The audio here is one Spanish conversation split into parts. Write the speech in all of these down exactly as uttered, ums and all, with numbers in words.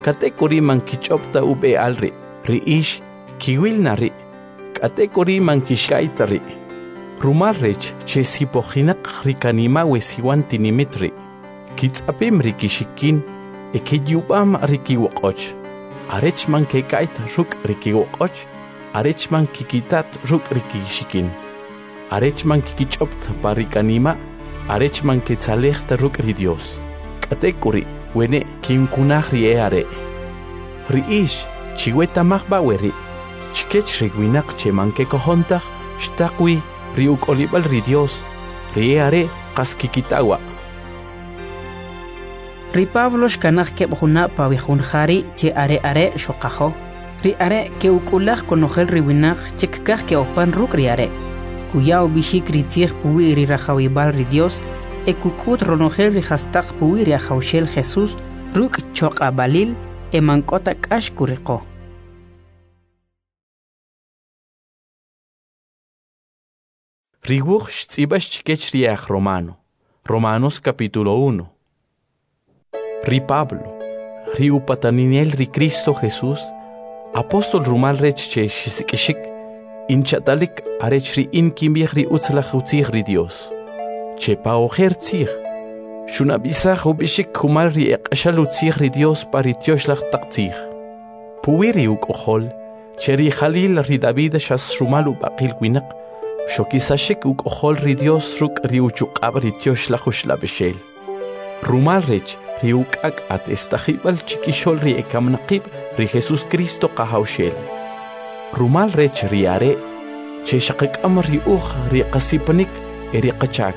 Katekuri man kichopta ube alri, ri ish, kiwilna ri, katekuri man kishkaita ri. Rumal rech che sipojinak rikanima wesiwan tinimitri. Kitzapim rikishikin, ekiyubam rikiwokoch. Arech man kekait ruk rikiwokoch, arech man kikitat ruk rikishikin. Arech man kikichopt parikanima, arech man ketzalechta ruk ri Dios. Katekuri, wene kimkunah rieare. Riish, chiweta mahbaweri. Chikech rigwinak che man kekohontach, shtakwi, riuk olibal ri Dios, rieare kaskikitawa. Ri Pablo shkanach kebjuna pawihunjari che are are shokajo. Ri are ke ukulach konojel riwinach chekkach ke opan ruk ri are. Kuyao bishik ritziech puwi ri rajawibal ri Dios, e kukut ronojel ri hastak puwi ri ajaushel Jesús, ruk choka balil, e mankota kash kuriko. Riwuch shtsibash chikech riach Romano. Romanos capítulo uno. Ri Pablo, ri upataniniel ri Cristo Jesús, apóstol rumal rech che shisikishik, inchatalik arech ri inkimbich ri utzlach utzich ri Dios. Che paojer tzich, shunabisach ubishik kumal ri eqashal utzich ri Dios paritioslach taktzich. Puwiri ukohol, che ri Jalil ri David shas rumal upakil winak, shokisashik ukohol ri Dios ruk ri uchukab ri tioslach ushlabeshel. Rumal rech, riukak at estajibal chiquishol ri ekamnaqib ri Jesús Cristo qahawshel. Rumal rech riare, che shaqikam ri uj ri qasipanik eri qachak.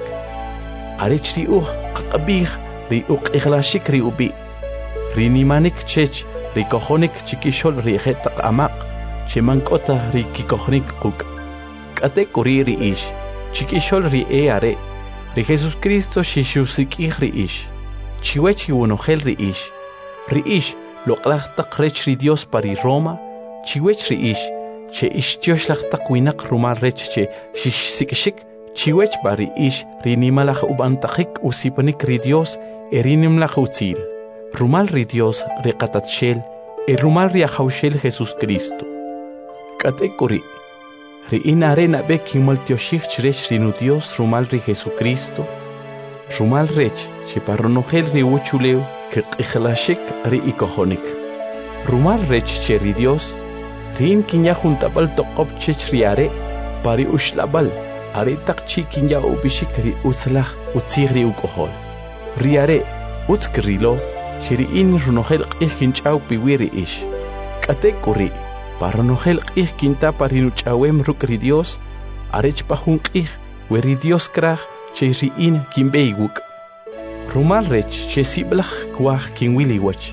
Arech ri uj qaqabih ri uq iglashik ri ubi. Ri nimanik chech ri kohonik chiquishol ri jetaq amaq, che mankota ri kikohnik quk. Kate kuri ri ish, chiquishol ri eare, ri Jesús Cristo shishusik ri ish. Chiwechi wonojel ri ish. Ri ish lo qlaqtaq rech ri Dios pari Roma. Chiwech ri ish. Che ish tioslaqtaq winak rumal rech che shishsikishik. Chiwech pari ish ri nimalaj ubantaqik usipanik ri Dios erinimlaj utzil. Rumal ri Dios ri qatatshel. E rumal ri ajawshel Jesús Cristo. Katekuri. Ri inare nabe kimal tioshik chrech ri nu Dios rumal ri Jesucristo. Rumal rech, che parronojel ri uchuleu, que qijlashik ri ikohonik. Rumal rech che ri Dios, rin kinya juntabal toqob chech riare, pari ushlabal, are takchi kinya ubishik ri utzlach, utzig ri ukohol. Riare, utzkrilo, che ri in runojel qih kinchaw piwiri ish. Katekuri, parronojel qih kinta parinuchawem ruk ri Dios, arech pahun qih, we ri Dios krach, che ri in kimbeiguk. Rumal rech che siblach kwach kinwiliwach.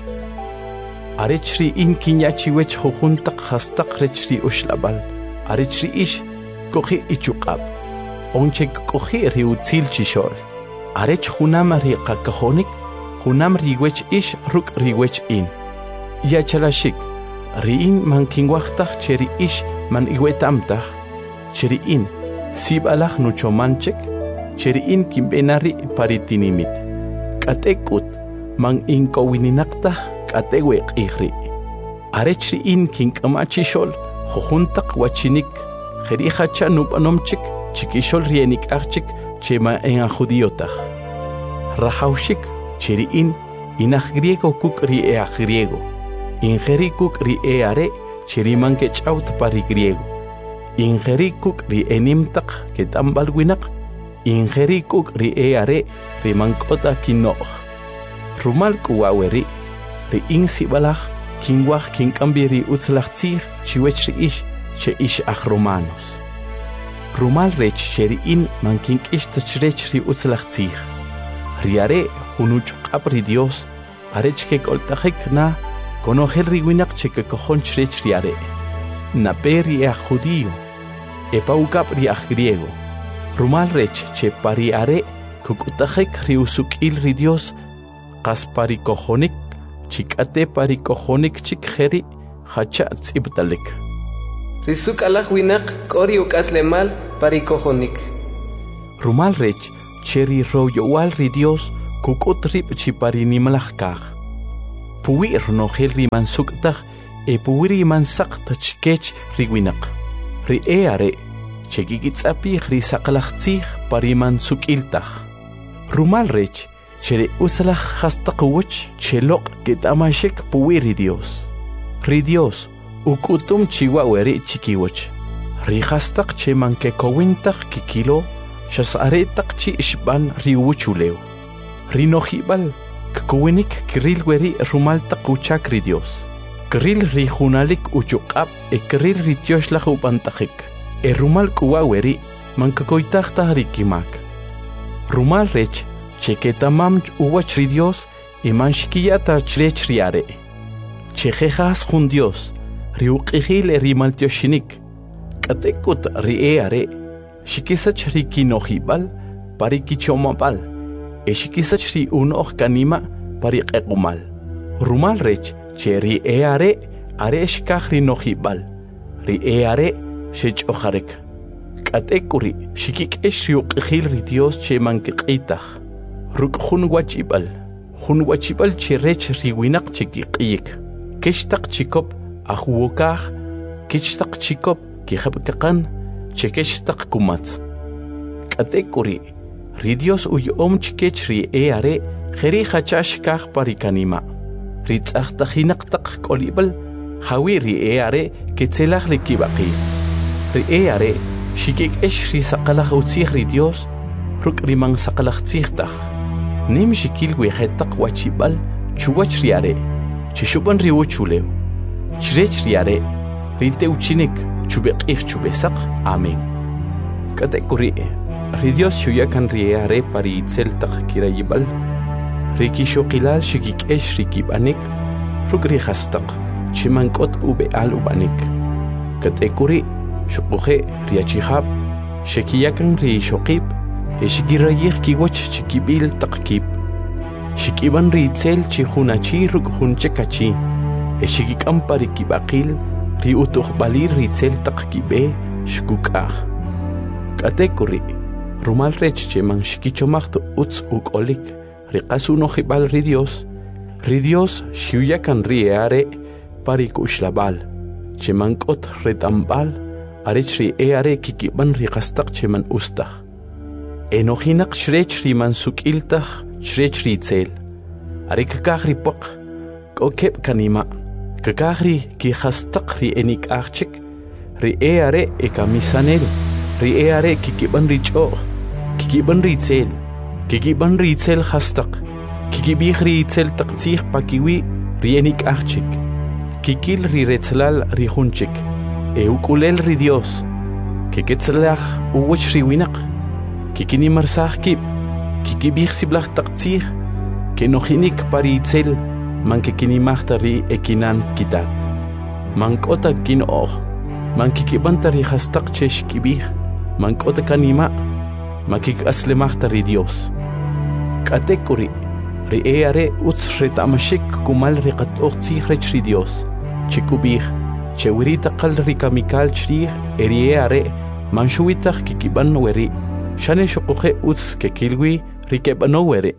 Arech ri in kinyachi wech jujuntak hastak rech ri ushlabal. Arech ri ish kohi ichukab. Onche kohi ri utzil chishol. Arech junam ri qakahonik, junam ri wech ish ruk ri wech in. Yachalashik, ri in man kinwachtach che ri ish man iwetamtach. Che ri in sibalach nuchomanchek, cheri in kimbenari paritinimit. Katekut man inkowininaktah katewe qihri. Arechri in kinkamachishol jujuntak wachinik jerihacha nupanomchik chikishol rienik archik chema en judiotah. Rajaushik cheri in inach griego kuk ri ea griego. Ingeri kuk ri eare cheri man kechaut pari griego. Ingeri kuk ri enimtak ketambal winak. Ingeri kuk ri eare ri mankota kinoj. Rumal kuwaweri ri insibalach kinwach kinkambiri utzlach tzir chiwech ri ish che ish ach romanos. Rumal rech cheri in man kinkish tachrech ri utzlach tzir. Riare junuchukab ri Dios arech ke koltajek na konojel ri winak che ke kojon chrech riare. Naper ri ach judío epaukab ri ach griego. Rumal rech che pariare kukutajek ri usukil ri Dios qaspari kojonik chikate pari kojonik chikheri hacha tzibtalik. Risuk alaj winak kori ukaslemal pari kojonik. Rumal rech cheri royowal ri Dios kukut rip chipari nimalajkaj. puwi ronogel riman suktaj e puwi riman sakta chikech riwinak. Ri e are chekikitzapi risaqlajtzij pariman sukiltaj. Rumal rech chere usalaj hastaqwuch chelok ketamashek puwi ri Dios. Ri Dios ukutum chiwaweri chikiwach. Ri hastaq cheman ke kowintaj kikilo shasaretaq chi ishban riwuchuleo. Ri nojibal kkuwinik kiril weri rumal taquchak ri Dios. Kiril ri junalik uchuqab e kiril ri tioslaj upantajik. E rumal kuwaweri mankakoytajtaj rikimak. Rumal rech cheketamam uwach ri Dios e manshkiyata chrech riare. Chejejas jun Dios ri uqijil e rimal tioshinik. Katekut ri e are shikisach ri kinojibal parikichomapal. E shikisach ri unoj kanima pariqequmal. Rumal rech che ri e are are shkaj ri nojibal. Ri e are shech'ojarek. Katekuri shikikesh ri uqijil ri Dios che mankiqitaj. Ruk jun wachibal. Jun wachibal che rech ri winak chikiqiyik. Kishtaq chikop ajuwokaj. Kishtaq chikop kijabkaqan chekeshtaq kumatz. Katekuri ri Dios uyom chikech ri e are jeri hachash kaj parikanima. Ri tzajtajinaqtaq kolibal hawi ri e are ketzelaj likibaqi. Ri e are shikikesh ri saqalaj utzij ri Dios ruk riman saqalajtzijtaj. Nim shikil wijetaq wachibal chuwach ri are chishuban ri uchuleo. Chrech ri are ri teuchinik chubeqij chubesaq. Amén. Katekuri ri Dios shuyakan ri e are paritzeltaq kirayibal. Ri kishoqilal shikikesh ri kibanik ruk ri hastaq chimankot ubeal ubanik. Katekuri shuquje ri achijab shekiyakan ri shoqib e shikirayij kiwach chikibil taqkib. Shikiban ri tzel chijunachi ruk junchekachi e shikikam parikibaqil ri utuqbalir ri tzel taqkibe shkukaj. Katekuri rumal rech cheman shikichomaqtu utz ukolik ri qasunojibal ri Dios. Ri Dios shuyakan ri e are parikushlabal chemankot retambal arech ri e are kikiban ri qastaq cheman ustaj. Enojinaq shrech ri mansukiltaj shrech ri tzel. Ari kakaj ri poq kokeb kanima. Kakaj ri kijastaq ri enik achik. Ri e are e kamisanel. Ri e are kikiban ri ch'oq. Kikiban ri tzel. Kikiban ri tzel hastaq. Kikibij ri tzel taqtzij pakiwi ri enik achik. Kikil ri retzlal ri junchik. E ukulel ri Dios. Kiketzlaj uwach ri winaq. Kikinimarsaj kib. Kikibij siblaj taqtzij. Kenojinik pari tzel man kikinimajta ri ekinan kitat. Mankota kinoj. Man kikibanta ri hastaq che shkibij. Mankota kanima. Makik aslemajta ri Dios. Katekuri ri e are utz retamashik kumal ri qat'oqtzij rech ri Dios. Chikubij chewirita qal ri kamikal chrij eri e are man shuwitaj kikiban weri. Shane shuquje utz kekilwi ri kebano weri.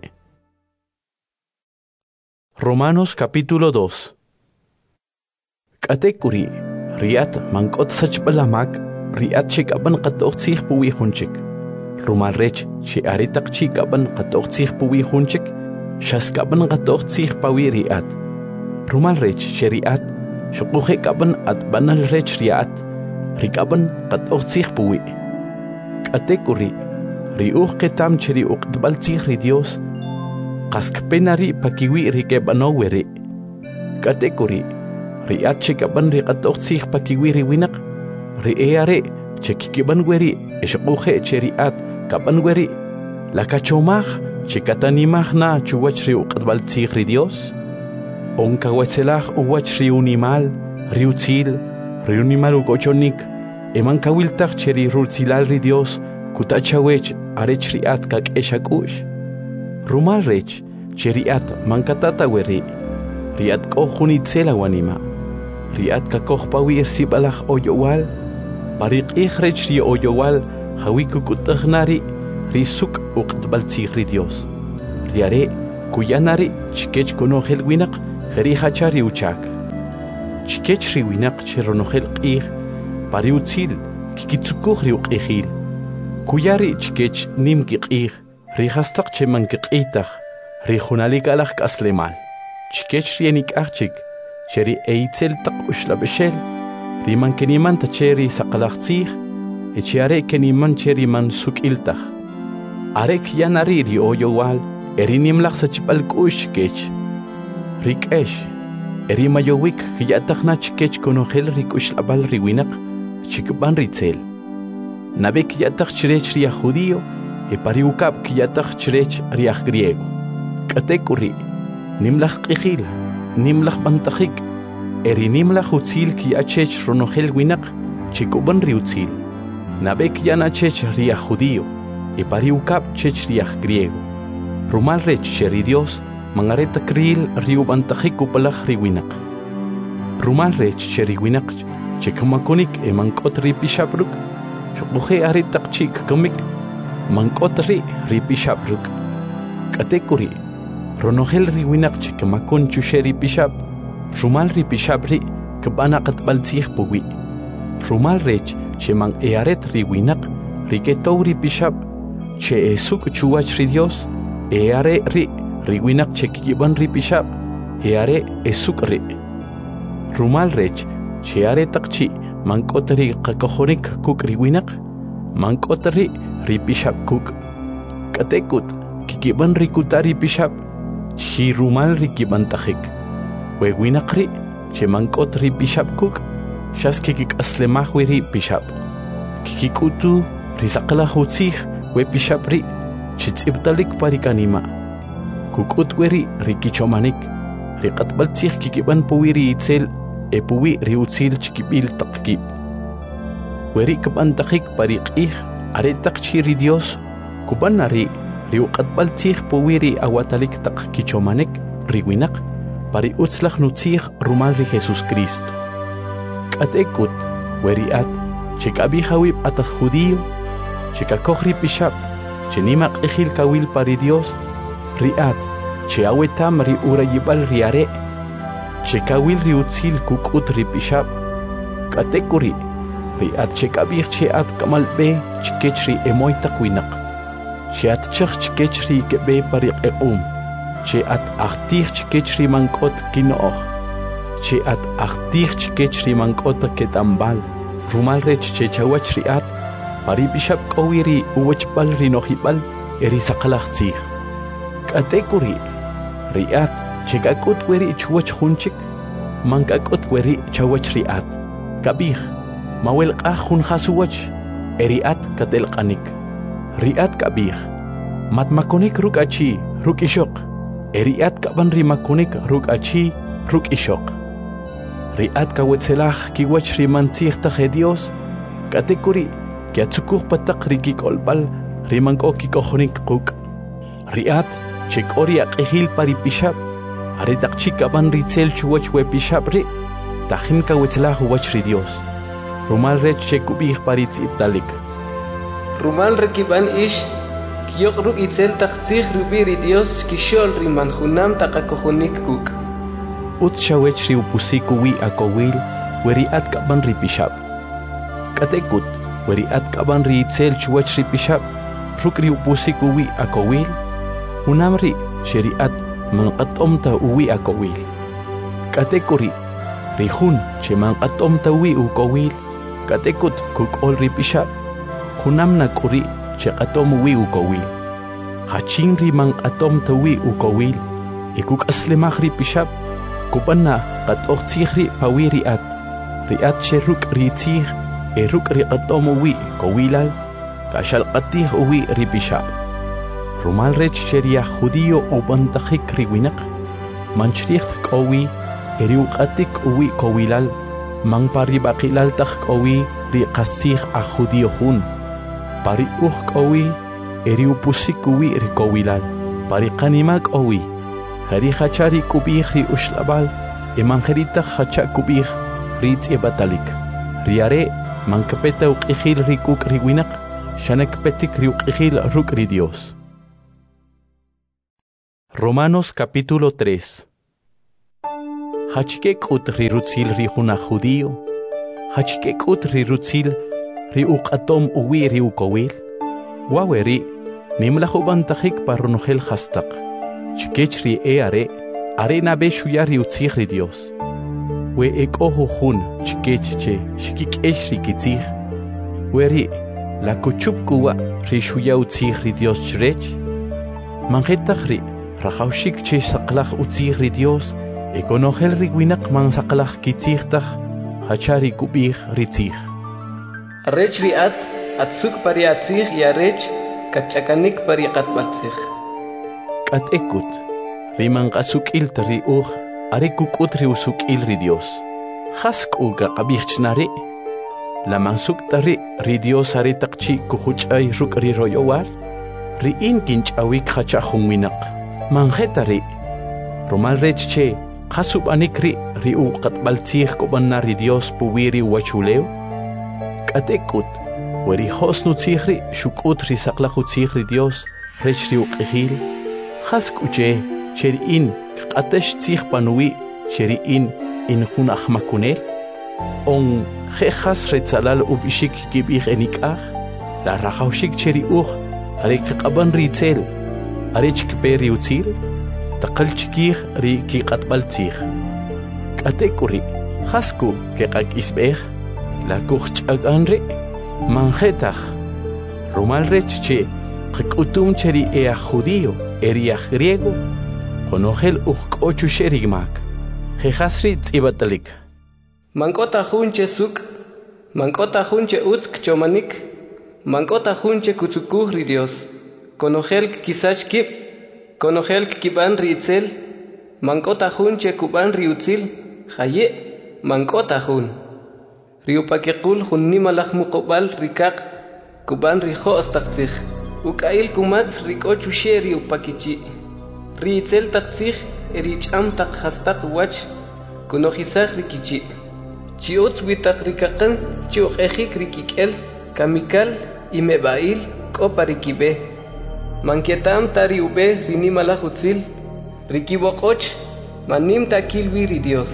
Romanos capítulo dos. Katekuri riat mankot sachbalamak riat chikaban qat'oqtzij puwi junchik. Rumal rech che aritaq chikaban qat'oqtzij puwi junchik shaskaban qat'oqtzij pawi riat. Rumal rech che riat shuquje kaban atbanal rech riat rikaban qat'oqtzij puwi. Katekuri riuq ketam cheri uqtbaltzij ri Dios qaskpenari pakiwi ri kebano weri. Katekuri riat chikaban ri qat'oqtzij pakiwi ri winaq. Ri e are chekikiban weri eshquje cheriat kaban weri. La kachomaj chikatanimaj na chuwach ri uqtbaltzij ri Dios. Onkawetzelaj uwach ri unimal, ri utzil, ri unimal ukochonik. Eman kawiltaj cheri rultzilal ri Dios kutachawech arech riat kak'eshakush. Rumal rech cheriat mankatata weri. Riat kohunitzel awanima. Riat kakoj pawi irsibalaj oyowal. Pariqij rech ri oyowal hawi kukutajnari ri suk uqtbaltzij ri Dios. Riare kuyanari chikech kunojel winaq Heri hachari uchak. Chikech riwinak cheronohel qih. Pari utzil kikitsukuh riuqihil. Kuyari chikech nim qih. Rihastaq cheman qitaq. Rihunalik alaq kaslemal. Chikech rienik achik. Cheri eitzel taq ushlabeshel. Riman keniman tacheri saqalaqtzih. Echiare keniman cheri man sukiltaq. Arek yanari ri oyowal. Erinimlaq sachipalkush chikech. Rikesh. Eri mayowik kiyataqna chikech konojel rikushlabal riwinak. Chikban ritzel. Nabek yataq chirech ria judío. E pariukab kiyataq chirech ria griego. Katekuri. Nimlaq qihil. Nimlaq bantajik. Eri nimlaq utzil kiyachech ronojel winak. Chikuban riutzil. Nabek yanachech ria judío. E pariukab chech ria griego. Rumal rech cheri Dios. Mangareta kril riu bantajik upalaq riwinak. Rumal rech cheri winak. Chekamakonik e mankot ripishabruk. Shukuje aritak chik komik. Mankot ri ripishabruk. Katekuri. Ronojel riwinak chekamakon chusheri pishab. Rumal ripishabri kabanakat baltzih puwi. Rumal rech cheman earet riwinak. Riketou ripishab. Che esuk chuach ri Dios. Eare ri riwinak chekiban ripishab. Eare esuk ri. Rumal rech. Cheare takchi mankotri qakojonik kuk riwinak. Mankotri ripishab kuk. Katekut kikiban rikutari pishab. Chi rumal rikiban tajik. Wewinakri che mankotri pishab kuk. Shas kikik aslemahwi ri pishab. Kikikutu risaqla hutzih we pishab ri. Chitzibtalik parikanima. Kukutweri rikichomanik. Riqatbaltzih kikiban puwiri itzel. Epuwi riutzil chikibil taqkib. Weri kabantajik pariqih aretak chiri Dios. Kubanari riuqatbaltzih puwiri awatalik taq kichomanek riwinak. Pari utzlaq nutzih rumal ri Jesus Cristo. Katekut weri at chekabihawib ataj judío. Chekakojri pishab. Chenimaq ejil kawil pari Dios. Riat cheawetam ri urayibal riare. Chekawil riutzil kukut ripishab. Katekuri. Riat chekabih cheat kamalbe chikech ri emoy takwinak. Cheat chak chikech ri kebe pariq eum. Cheat achtih chikech ri mankot kinooh. Cheat achtih chikech ri mankot ketambal. Rumal rech chechawach riat. Paripishab kawiri uwachbal rinohibal eri saqalaqtzih. Katekuri. Riat chekakut weri chuwach junchik. Mankakut weri chawach riat. Kabih. Mawelqah jun hasuwach. Eriat katelqanik. Riat kabih. Matmakonik ruk achi ruk ishok. Eriat kaban rimakonik ruk achi ruk ishok. Riat kawetzelaj kiwach rimantzih taje Dios. Katekuri. Kiatsukuh patak rikik olbal rimanko kikojonik kuk. Riat chekori aqihil paripishab. Aretak chikaban ritzel chuwach we pishabri. Tajin kawetzlah huwach ri Dios. Rumal rech chekubih paritz iptalik. Rumal rekiban ish. Kiyok ruk itzel taktzih rubiri Dios kishol riman hunam takakojonik kuk. Ut shawech ri upusiku wi akowil. Weri at kaban ripishab. Katekut. Weri at kaban ritzel chuwach ripishab. Ruk ri upusiku wi akowil. Hunamri sheriat. Manqatomta uwi akowil. Katekuri. Rihun che manqatomta uwi ukowil. Katekut kukol ripishab. Hunamna kuri che qatom uwi ukowil. Hachinri manqatomta uwi ukowil. Ikuk aslemah ripishab. Kupanna qatoqtzihri pawi riat. Riat che ruk ritzih. E ruk riqatom uwi kowilal. Kashalqatih uwi ripishab. Rumal rech sheria judío ubantajik riwinak. Manchricht kowi eriuqatik uwi kowilal. Man paribaqilal taj kowi riqasih a judío hun. Pari uj kowi eriupusik uwi rikowilal. Pari qanimak owi. Jari hachari kubih ri ushlabal. Emanjerita hacha kubih ritz ebatalik. Riare mankapeta uqihil rikuk riwinak. Shanakpetik riuqihil ruk ri Dios. Romanos capítulo tres. hachike kut ri rutzil ri juna judío, hachike kut ri rutzil ri uqatom uwi ri ukowil, waweri nimla hubantajik parronogel hastak, chikech ri e are, are nabe shuya ri utzig ri Dios, we ek ojo jun chikech che, shikik esh ri kitzig, weri la kuchup kuwa ri shuya utzig ri Dios chrech, manjetach ri rajaushik che saklach utzig ri Dios, ekonogel ri winak man saklach kitzigtach, hachari kubig ri tzig. Arrech ri at, atzuk pari atzig y arrech, kachakanik pari katbatzig. Kat ekut, ri man kasuk il tari uj, are kukut ri usuk il ri Dios. Hask uga kabichnari, la mansuk tari ri Dios are takchi kuhuchay ruk ri royowar, ri in kinch awik hachahun winak. Manjetari, romal rech che, kasub anikri ri u katbaltzig kubanna ri Dios puwiri wachuleo. Kat ekut, weri hosnu tzigri shukut ri saklaju tzigri Dios, rech ri uqihil, hask uche, cheri in, katesh tzig panui, cheri in, in hun ahmakunel, on jejas retzalal ubishik gibich enikach, la rajaushik cheri uch, arek kaban ritzel, arech kperi utzil, taqal chikih ri ki qatbal tzig. Katekuri, hasku ke qak isbeh, la kuch aganri, manjetach, rumal rech che, qikutum cheri ea judío, eria griego, konogel uch ochu sherigmak, jejasri tzibatalik. Mankota junche suk, mankota junche utsk chomanik, mankota junche kutsukuh ri Dios, konogel kisach kip, konogel kiban ritzel, mankota junche kuban riutzil, haye, mankota jun. Riupakekul jun nimalach mukobal rikak, kuban rijo astakzig, ukail kumatz rikochu she riupakichi. Ritzel takzig, ericham tak hastak wach, konojisach rikichi. Chiotz witak rikakan, chiok ejik rikikel, kamikal, imebail, koparikibe. Mankietam tari ube rinimala hutzil, rikibokoch, manim takil wiri Dios.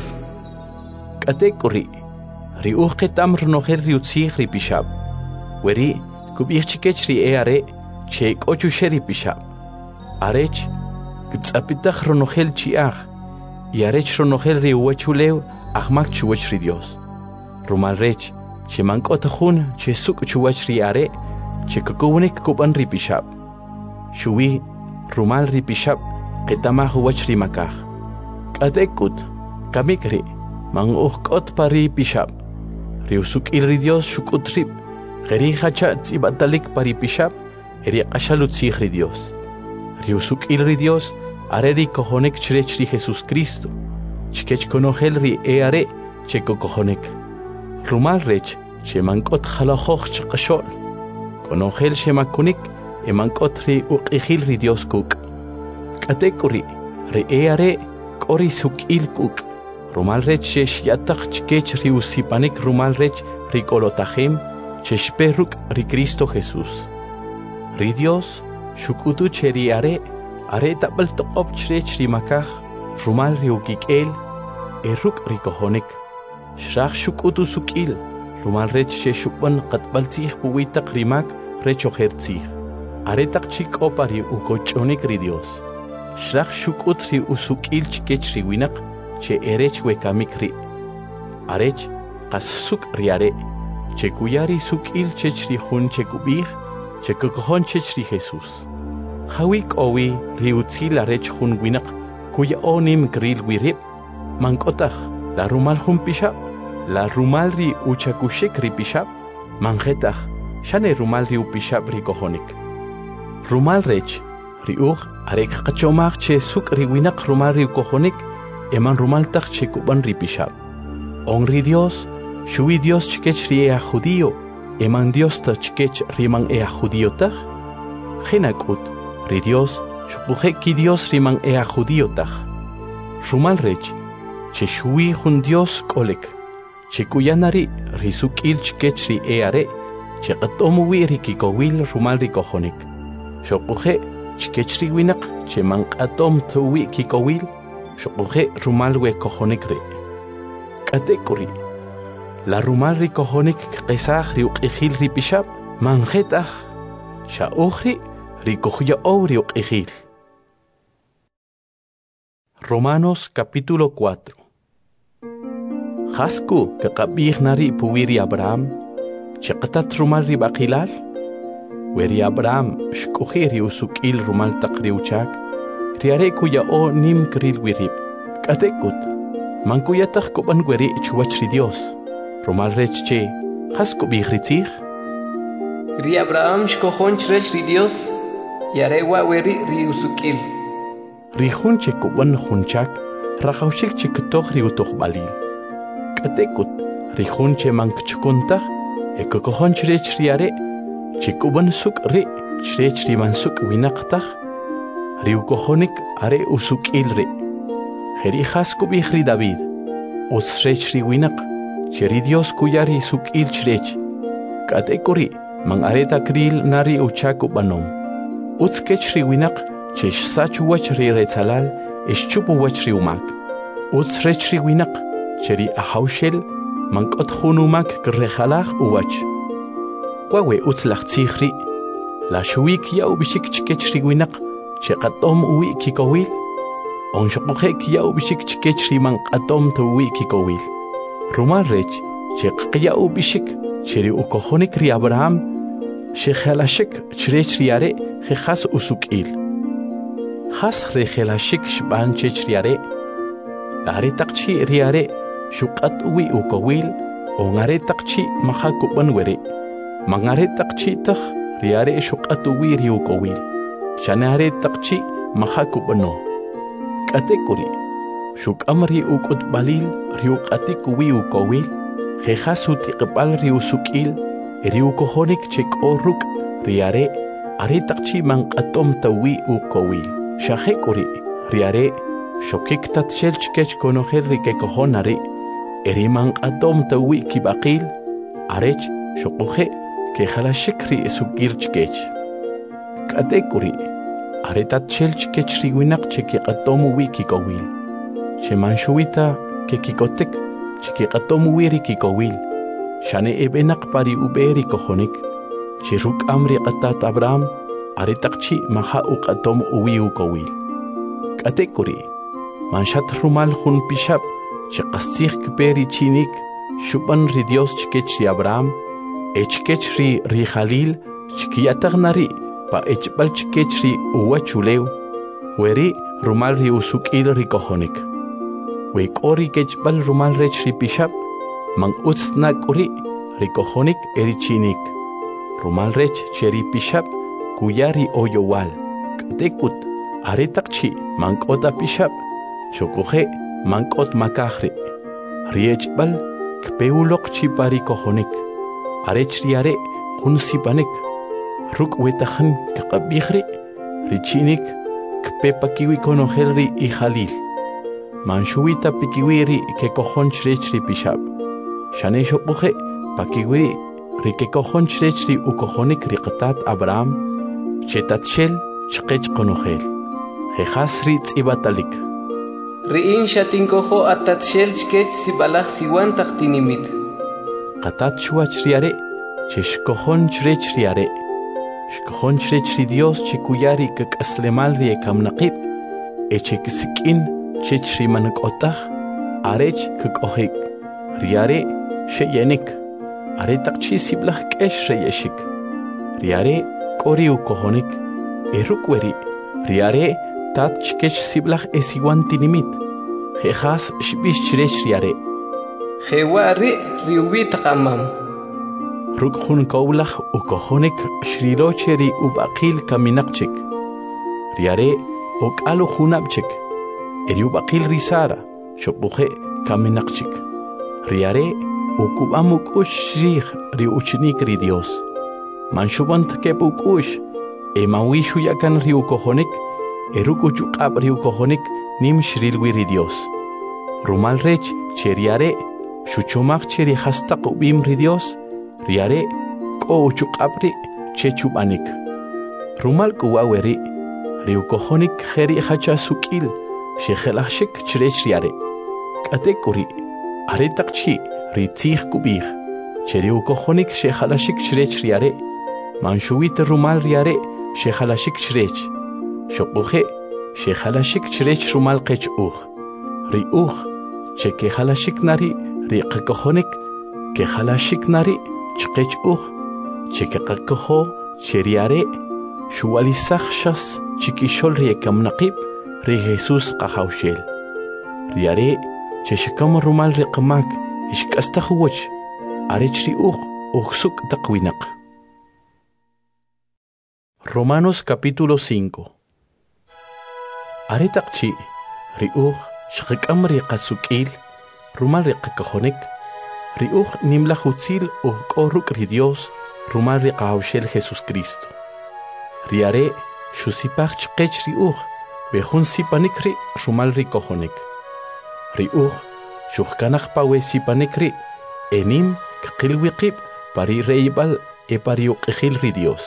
Katekuri, ri uqetam runogel riutzig ri pishab, weri kubichikech ri eare, chek ochu sheri pishab. Arech, gtzapitach runogel chiach, y arech runogel ri uwachuleu, ahmak chuwach ri Dios. Rumal rech, che mankotahun, che suk chuwach ri are, che kukunik kuban ri pishab. Shuwi, rumal ri pishab, ketamah wach ri makah. Katekut, kamikri, mang uhkot pari pishab. Riusuk il ri Dios shukut rib, geri hacha tzibatalik pari pishab, eri ashalut sig ri Dios. Riusuk il ri Dios, areri kohonek chrech ri Jesus Cristo, chikech konogel ri eare, cheko kohonek. Rumal rech, che mankot halahoch chakashol, konogel shemakunik, emankot ri uqihil ri Dios kuk. Katekuri, ri eare, kori suk il kuk. Rumal rech shesh yatach chikech ri usipanik rumal rech ri kolotahim, chesh peruk ri Cristo Jesus. Ri Dios, shukutu cheri are, are tabal toqop chrech ri makah, rumal ri ukikel, eruk ri kohonik. Shrach shukutu sukil, rumal rech sheshukban qatbaltzih puwitak rimak rech ojertzih. Aretak chik opari ukochonik ri Dios. Shrach shukut ri usukil chikech ri winak, che erech wekamik ri. Arech, qas suk ri are, che kuyari sukil chech ri hun che kubih, che kukohon chech ri Jesus. Hawik owi ri utzil arech hun winak, kuya onim gril wirib, mankotach, la rumal hun pishab, la rumal ri uchakushik ri pishab, manjetach, shane rumal ri upishab ri kohonik. Rumal rech, ri uj, arek kachomach che suk ri winak rumal ri kohonik, eman rumal tak che kuban ri pishab. On ri Dios, shui Dios chikech ri ea judío, eman Dios ta chikech riman ea judío tak. Genakut, ri Dios, shupuje ki Dios riman ea judío tak. Rumal rech, che shui jun Dios kolek, che kuyanari ri sukil chikech ri eare, che qatomuwi ri kikowil rumal ri kohonik. Shopuje, chikech ri winak, che man qatom tuwi kikowil, Shokuhe rumal we kohonik re. Katekuri. La rumal ri kohonik qisaj ri uqihil ri pishab. Manjetah. Shauhri ri kohya ri uqihil. Romanos capítulo cuatro. Hasku que qabih nari puwiri Abraham. Chaqatat rumal ri baqilal. Weri Abraham shkuhiri usukil rumal taqri uchak. Riare kuya o nim kril wirib. Katekut. Mankuyatah kuban weri chuachri Dios. Rumal rech che. Hasku bihritzih. Ri Abraham shkohon chrech ri Dios. Yare wa weri ri usukil. Rihun che kuban hunchak. Rajaushik che ketoh ri utoh balil. Katekut. Rihun che mankchukuntah. Ekokohon chrech riare. Chikuban suk re, chrech riman suk winaqtah, riukohonik are usuk ilre. Heri hasku bihri David, usrech ri winaq, cheri Dios kuyari suk il chrech. Katekuri, man areta kril nari uchaku banom. Utskech ri winaq, chesh sachu wach ri retzalal, eschupu wach ri umak. Utsrech ri winaq, cheri ahaushel, man kot hunumak krejalach uwach. Wawe utzlach tzihri, la shuik ya ubishik chikech riwinak, chekatom uwi kikowil, on shokohek ya ubishik chikech riman atom to uwi kikowil. Rumal rech, chek ya ubishik, cheri ukohonik ri Abraham, shekhalashik chrech riare, hechas usukil. Has rechelashik shban chech riare, are takchi riare, shukat uwi ukowil, on are takchi mahakuban were. Mangare takchi takh riare shukatu wiri ukowil. Shanare takchi mahakubano. Katekuri. Shuk amri ukut balil riukatik wi ukowil. Jehasut iqbal riusukil. Riukohonik chek oruk riare. Are takchi mangatom tawi ukowil. Shahekuri riare. Shokik tatshel chkech konohel rikekohonare. Erimang atom tawi kibakil. Arech shokohe. Que jala shikri esukir chkech. Katekuri. Aretat chelch kech riwinak cheki qatomu wi kikowil. Che manshuita ke kikotek cheki qatomu wiri kikowil. Shane ebenak pari uberi kohonik. Che ruk amri qatat Abraham. Aretakchi maha uqatom uwi ukowil. Katekuri. Manshat rumal hun pishab. Che qastih kperi chinik. Shuban ri Dios chkech ri Abraham. Echkech ri ri Khalil, chkiyatagnari, pa echbal chkech ri uwachuleu, weri rumal ri usukil ri kohonik. Wek ori kechbal rumal rech ri pishab, mang utsnak uri ri kohonik eri chinik. Rumal rech cheri pishab, kuyari oyowal. Katekut, aretakchi, mang ota pishab, shokohe, mang ot makahri. Ri echbal, kpeulok chipari kohonik. Arech riare hunsipanik ruk wetakhan kaqabihri richinik kpepakiwi konohelri i Khalil manshuita pikiwiri ke kohonchri pishab shane shopuhe pakiwiri ri ke kohonchri ukohonik riqtat Abraham chetatshel chqech konohel jehasri tsibatalik riin shatinkoho atatshel chkech sibalach siwan taqtinimit Qatat shuach riare, cheshkohon chrech riare. Shkohon chrech ri Dios chikuyari kak aslemal rie kamnaqib. Echek sikin chech rimanak otah. Arech kak ohik. Riare sheyenik. Are takchi siblach kesh reyeshik. Riare kori ukohonik. Erukweri. Riare tat chkech siblach esiwan tinimit. Jehas shbish chrech riare. Jewari riubi taqamam. Rukhun kaulach ukohonik shrirocheri ubaqil kaminaqchik. Riare okalu hunabchik. Eri ubaqil risara shopuhe kaminaqchik. Riare ukubamuk ushrih ri uchnik ri Dios. Manshubant kepuk ush emawishu yakan ri ukohonik erukuchu qab ri ukohonik nim shrilwi ri Dios. Rumal rech cheriare Shuchomach cheri hastaq ubim ri Dios, riare ko uchuqabri chechubanik. Rumal kuwaweri, riukohonik kheri hacha sukil, shejelashik chrech riare. Katekuri, aretakchi, ritzich kubih. Cheriu kohonik shejalashik chrech riare. Manshuit rumal riare, shejalashik chrech. Shokuhe, shejalashik chrech rumal kech uch. Ri uch, chekejalashik nari, ri kakohonik, kejalashik nari, chkech uch. Chekakakoho, cheriare. Shualisachshas, chikishol riekam naqib, ri Jesus qahawshel. Riare, cheshikam rumal riqamak, ishkastahuwach, arechri uch, uchsuk taqwinak. Romanos capítulo cinco. Aretaqchi, ri uch, shqikam riqasukil, rumal riqakahonik, ri uch nimlahutzil uqoruk ri Dios, rumal riqahawshel Jesus Cristo. Riare, shusipach chqech ri uch, Behun sipanikri rumal rikohonik. Ri uch, shuhkanach pawe sipanikri, enim kqilwiqib pari reibal e pari uqihil ri Dios.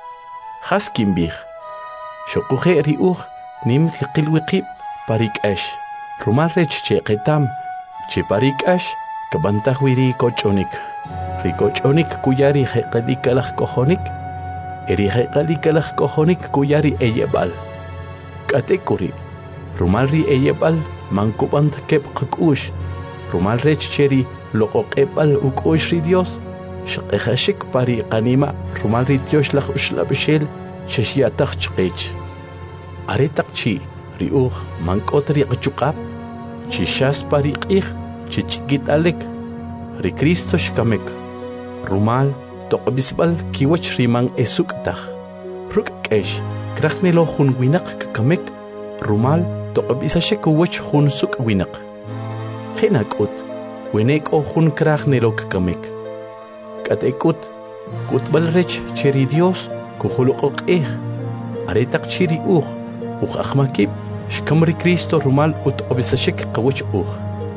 Haskim bih, shukuhe ri uch, nim kqilwiqib parik ash, rumal rech che qetam, che parik ash, kabantahwiri kochonik. Ri kochonik kuyari heqalikalach kohonik, eri heqalikalach kohonik kuyari eyebal. Katekuri, rumalri eyebal mankubant kep qakush, rumal rech cheri loqoqebal ukush ri Dios, shqehashik pari qanima rumalri tiosh lach ushlabishel shashiatach chqech. Aretaqchi ri uch mankotri qachuqab, chishas pari qih chichigit alek, ri Cristo shkamek, rumal toqbisbal kiwach riman esuktach, ruk kesh. Krachnelo hun winak kamek, rumal toqbisashek wach hun suk winak. Henakut, winek o hun krachnelo kamek. Katekut, kutbal rech cheri Dios, kuhuluqok eh. Aretak chiri uch, uch achmakib, shkamri Cristo rumal ut obisashek kawach uch.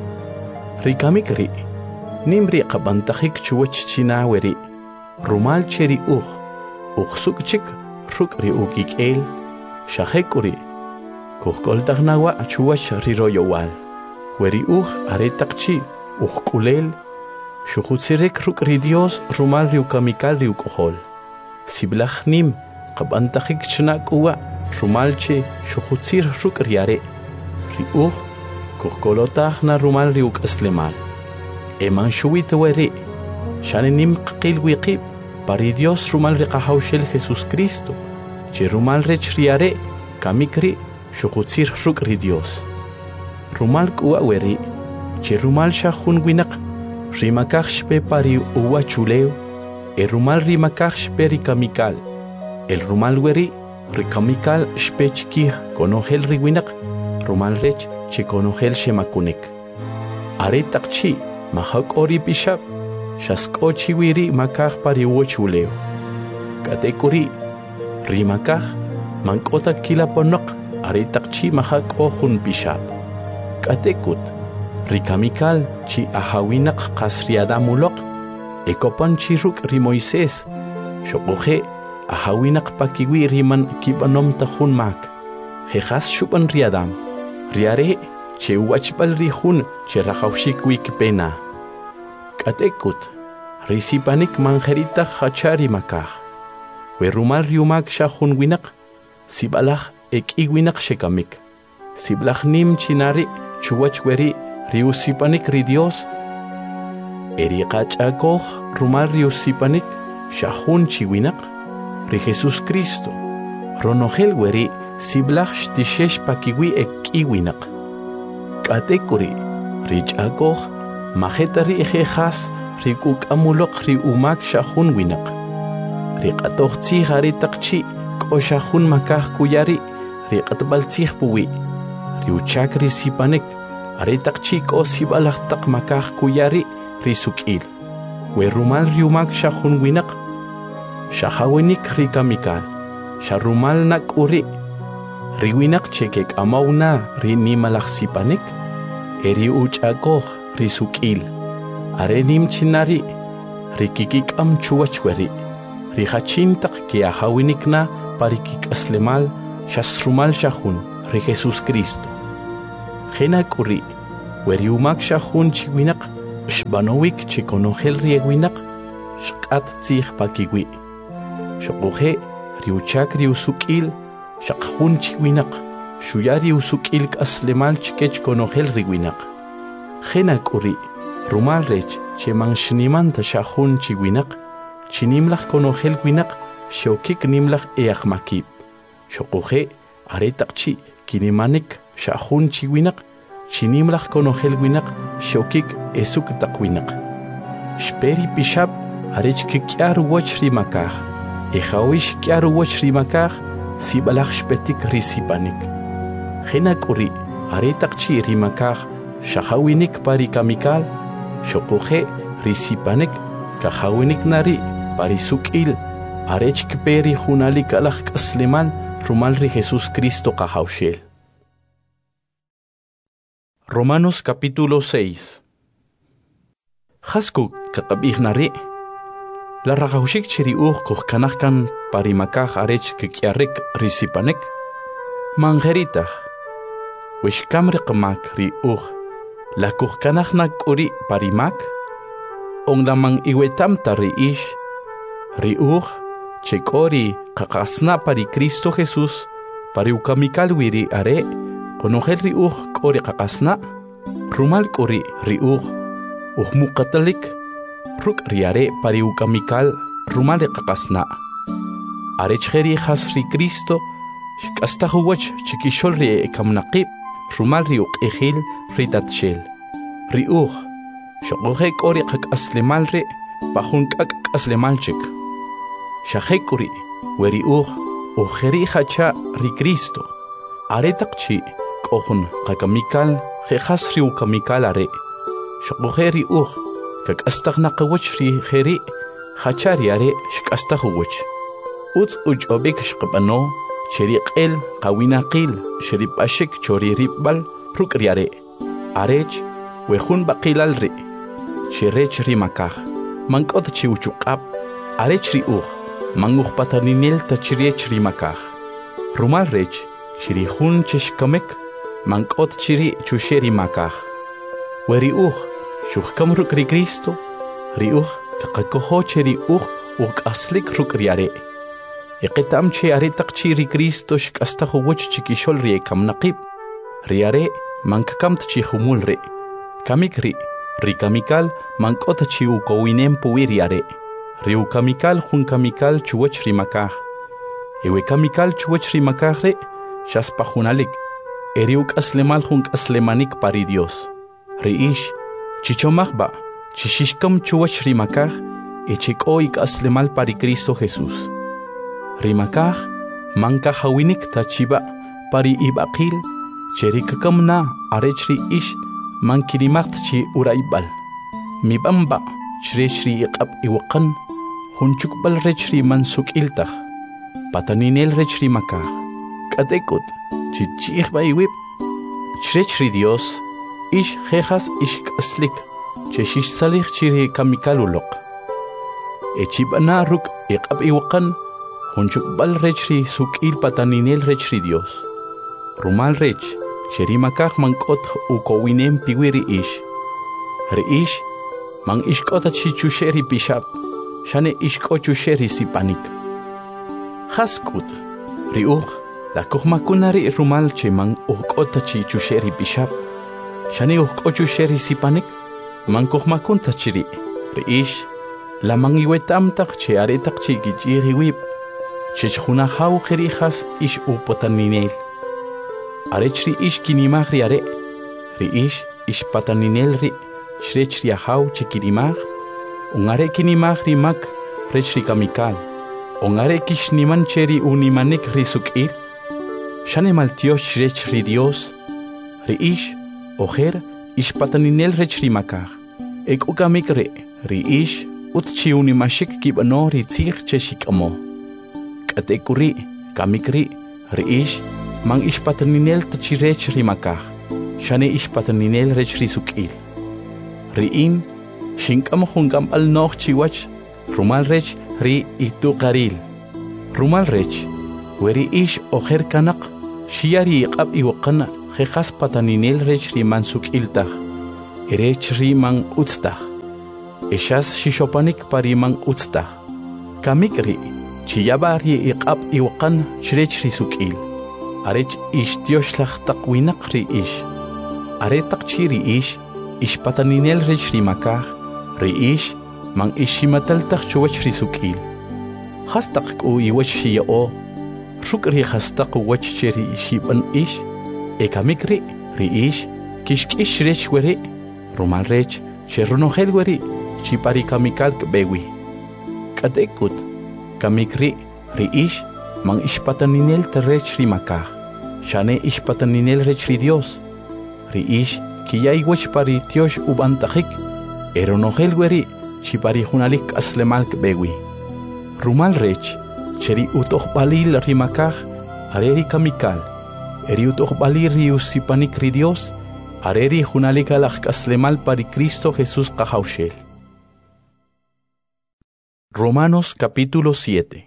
Rikamik ri, nimri qabantahik chuwach chinaweri, rumal cheri uch, uch suk chik, Ruk ri ukik el, shahekuri, kuhkoltag nawa chuwach riroyowal. Weri uch aretakchi, uch kulel, shuhutzirek ruk ri Dios rumal riukamikal riukohol. Siblach nim, kabantahik chnak uwa, rumalche shuhutzir ruk riare. Ri uch, kuhkolotag na rumal riuk aslemal. Eman shuwit weri, shanenim qil wiqib. Pari Dios rumal riqahawshel Jesus Cristo, che rumal rech riare, kamikri, shukutzir ruk ri Dios. Rumal kuwa weri, che rumal shahun winak, rimakach shpe pari uwa chuleo, e rumal rimakach shpe rikamikal. El rumal weri, rikamikal shpe chikih konohel riwinak, rumal rech che konohel shemakunek. Aretakchi, mahak ori bishap, Shaskochi wiri makach pari wochuleo. Katekuri, rimakach, mankota kila ponok, aretakchi mahak ohun bishap. Katekut, rikamikal chi ahawinak kasriadamulok, ekopan chiruk ri Moises, shokohe, ahawinak pakiwi riman kibanom tahun mak, hejas shupan riadam, riare, che wachbal rihun, che rahawshik wikpena. Katekut, risipanik manjerita hachari makah. We rumal riumak shahun winak, sibalach ek iwinak shekamik. Siblach nim chinari chuwach weri riusipanik ri Dios. Eri qachakoh rumal riusipanik shahun chiwinak, ri Jesus Cristo. Ronogel weri siblach shtishesh pakiwi ek iwinak. Katekuri, richakoh, Mahetari ejejas, rikuk amulok ri umak shahun winak. Rikatochtzi haritakchi, ko shahun makah kuyari, rikatbaltzih puwi. Riuchak risipanek, aritakchi ko sibalachtak makah kuyari, risukil. We rumal riumak shahun winak. Shahawenik rikamikal, sharumal nak uri. Riwinak chekek amauna rinimalach sipanek, eri uchakoh. Risukil, arenim chinari, rikikik am chuachweri, rihachintak ki ahawinikna parikik aslemal, shasrumal shahun, ri Jesus Cristo. Khena kuri, weri umak shahun chiwinak, shbanowik chikonogel riewinak, shkat tzih pakiwi. Shakuhe, riuchak riusukil, shakhun chiwinak, shuyari usukil kaslemal chikech konogel riwinak. Khena kuri, rumal rech, cheman shnimanta shahun chiwinak, chinimlach konogel winak, shokik nimlach eachmakib. Shakuhe, aretakchi, kinimanik, shahun chiwinak, chinimlach konogel winak, shokik esuk takwinak. Shperi pishab, arech kikyar wach rimakah, echawish kyar wach rimakah, sibalach shpetik risipanik. Henak uri, aretakchi rimakah, shahawinik parikamikal, shokuhe risipanik, kahawinik nari, parisukil, arech kperi hunalik alach kasleman, rumalri Jesús Cristo kahaushel. Romanos capítulo seis. Hasku kakabih nari. La ragaushik chiri uh kuh kanahkan parimakah arech kikyarek risipanek. Mangeritah. Wish kamrik mak ri uh. La kuh kanahnak uri parimak. Ong lamang iwetam tari ish. Ri uh. Chekori kakasna pari Cristo Jesús. Pari ukamikal wiri are. Konogel ri uh kori kakasna. Rumal kori ri uh. Uhmu katalik. Ruk riare pari ukamikal. Rumal kakasna. Are cheri has ri Cristo. Shkastahuwach chikishol ri ekamnaqib. Rumal ri uk ehil ritatshel. Ri uh. Shokohe kori kakaslemal ri. Pahun kak kaslemalchik. Shahekuri, weri uh, ujeri hacha ri Cristo. Aretakchi, kohun kakamikal, jehasri ukamikal are. Shokogeri uh, kak astagnakawach ri jeri, hachari are, shkastahuwach. Uts uj obek shkabano, sheriqel, kawinaqil, sheripashik chori ripbal, prukriare. Arech, wehun bakilal ri. Sherech rimakah, mankot chiuchukab, arech ri uh. Manguh pataninel tachiriech rimakah. Rumal rech, shirihun cheshkamek, mankot chiri chusheri makah. Weri uh, shuhkam ruk ri Cristo, ri uh, kakakoho cheri uh, uk aslik ruk riare. Eketam che aretak chiri Cristo shkastahu wach chikishol ri ekam naqib. Riare, mankakam tchihumul re. Kamik ri, ri kamikal, mankot chi ukowinem puiriare. Riu kamikal hun kamikal chuwach rimakah. Ewe kamikal chuwach rimakah re, shaspa hunalik. Eriuk aslemal hun aslemanik pari Dios. Reish, chichomachba, chishishkam chuwach rimakah, echikoik aslemal pari Cristo Jesús. Rimakah, manka hawinik tachiba, pari ibakil, cherikakam na arechri ish, mankirimacht chi uraibal. Mibamba, chrechri iqab iwakan, Hunchukbal rechri mansuk iltah, pataninel rechri makah, katekut, chichich baiwip, chrechri Dios, ish jejas ish kaslik, cheshish salih chiri kamikalulok. Echibana ruk iqab iwakan, hunchukbal rechri sukil pataninel rechri Dios. Rumal rech, cheri makah mankot ukowinem piwiri ish. Reish, mang ishkota chichusheri pishap. Shane ishkochu sheri sipanik. Haskut, riuch, la kuhmakunari rumal cheman uhkotachi chusheri bishap. Shane uhkochu sheri sipanik, man kuhmakun tachiri. Riish, la mangiwetam tak che aretak chi gichiri wip. Chechuna hau jerijas ish upotaninel. Arechri ish kinimagri are. Riish, ish pataninel ri. Shrechri hau chikirimag. Ungare kinimag rimak rechri kamikal. Ungare kishniman cheri unimanik risukil. Shane maltiosh rechri Dios. Riish, ojer, ish pataninel rechri makar. Ek ukamik re, riish, utchi unimashik kibano ritzich cheshikamo. Katekuri, kamikri, riish, mang ish pataninel tachirech rimakar. Shane ish pataninel rechri sukil. Riin, Shinkam hungam al noch chiwach, rumal rech ri itu karil. Rumal rech, weri ish oher kanak, shiari iqab iwaqana, jejas pataninel rech riman sukiltaj, erech riman utstaj, eshas shishopanik pariman utstaj, kamikri, chiyabari iqab iwqan chrech risukil, arech ish tioshlag taqwinak ri ish, aretaq chiri ish, ish pataninel rech rimakaj, ri ish, man ishimataltaj chuwach risukil, hastaq ku iwach shiyao, rukri hastaq wach cheri shiban ish, ekamikri, ri ish, kishkish rech weri, rumal rech, cherunogel weri, chipari kamikal kbewi. Katekut, kamikri, ri ish, man ishpataninel terrech rimakaj, shane ishpataninel rech ri Dios, ri ish, kiyay wach pari tiosh ubantajik, eronogel weri, chipari hunalik aslemal kbewi. Rumal rech, cheri utoh balil rimakaj, areri kamikal, eri utoh balil riusipanik ri Dios, areri hunalik alak aslemal pari Cristo Jesús kajaushel. Romanos capítulo siete.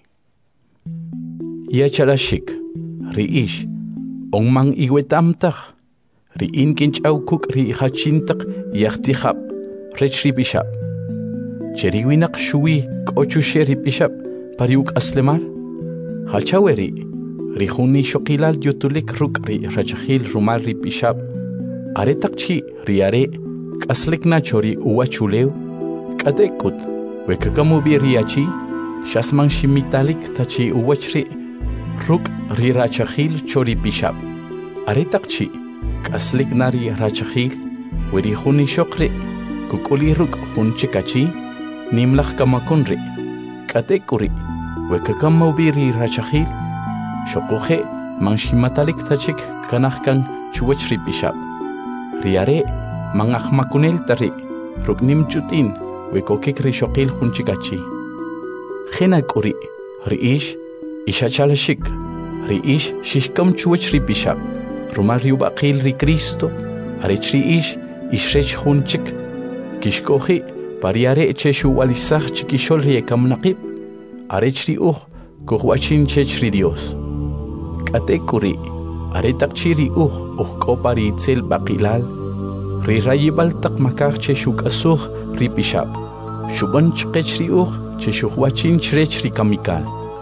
Yacharashik, riish, onman igwetamtaj, riin kinchaukuk ri hachintak yachtihab, rech ribishab. Cheriwinak shui kochushe ribishab, pariuk aslemal. Hachaweri, rihuni shokilal yutulik ruk ri rachahil rumal ribishab. Aretakchi riare, kaslik nachori uwachuleu, kadekut. Wekakamu biriachi, shasman shimitalik tachi uwachri, ruk ri rachahil chori bishab. Aretakchi, kaslik nari rachahil, weri huni shokri, kukuli ruk hun chikachi, nimlach kamakunri, katekuri, wekakamu biri rachahil, shokuhe, man shimatalik tachik kanahkan chuwachri bishab. Riare, man ahmakunel tari, ruk nim chutin, wekokik rishokil hunchikachi. Henakuri, riish, ishachalashik, riish, shishkam chuach ribishab, rumal riubakil ri Cristo, arech riish, ishrech hunchik, kishkohi, pariare cheshu walisach chikishol riekam naqib, arech riuh, kuhwachin chech ri Dios. Katekuri, aretak chiri uh, uhko pari itzel bakilal, ri rayibal tak makach cheshuk asuh ri bishab, shuban chkech ri uh, cheshuk wachin chrech ri kamikal.